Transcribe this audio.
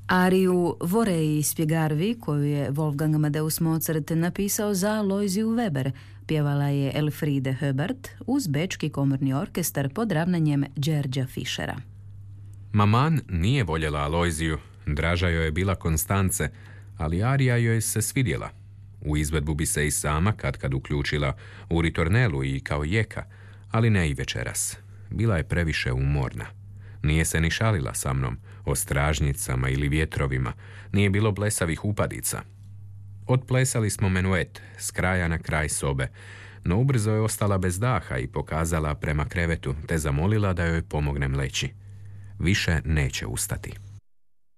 Ariju Voreji Spjegarvi, koju je Wolfgang Amadeus Mozart napisao za Aloysiu Weber, pjevala je Elfriede Höbert uz Bečki komorni orkestar pod ravnanjem Đerđa Fischera. Maman nije voljela Alojziju, draža joj je bila Konstance, ali arija joj se svidjela. U izvedbu bi se i sama kad uključila u ritornelu i kao jeka, ali ne i večeras. Bila je previše umorna. Nije se ni šalila sa mnom o stražnjicama ili vjetrovima, nije bilo blesavih upadica. Otplesali smo menuet s kraja na kraj sobe, no ubrzo je ostala bez daha i pokazala prema krevetu, te zamolila da joj pomognem leći. Više neće ustati.